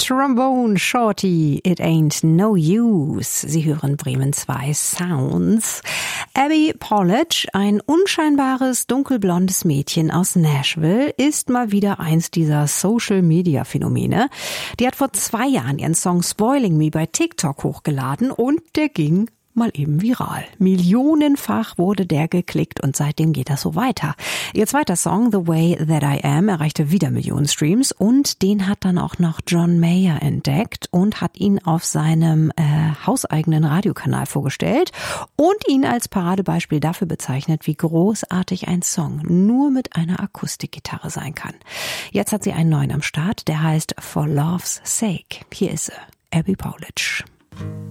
Trombone Shorty, It Ain't No Use. Sie hören Bremen 2 Sounds. Abby Pollage, ein unscheinbares, dunkelblondes Mädchen aus Nashville, ist mal wieder eins dieser Social-Media-Phänomene. Die hat vor 2 Jahren ihren Song Spoiling Me bei TikTok hochgeladen und der ging mal eben viral. Millionenfach wurde der geklickt und seitdem geht das so weiter. Ihr zweiter Song, The Way That I Am, erreichte wieder Millionen Streams und den hat dann auch noch John Mayer entdeckt und hat ihn auf seinem hauseigenen Radiokanal vorgestellt und ihn als Paradebeispiel dafür bezeichnet, wie großartig ein Song nur mit einer Akustikgitarre sein kann. Jetzt hat sie einen neuen am Start, der heißt For Love's Sake. Hier ist sie, Abby Pollage.